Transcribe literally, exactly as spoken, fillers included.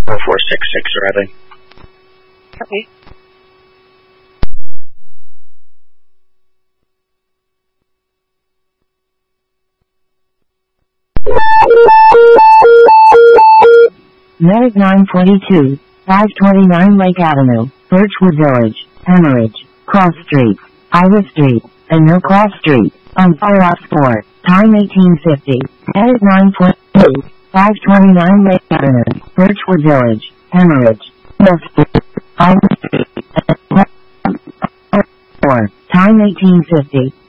four four six six arriving. Okay. Medic nine forty-two, five twenty-nine Lake Avenue, Birchwood Village, Hemorrhage, Cross Street, Iowa Street, and No Cross Street, on fire off four, time eighteen fifty. Medic nine forty-two, five twenty-nine Lake Avenue, Birchwood Village, Hemorrhage, Cross Street, Iowa Street, and four, time eighteen fifty.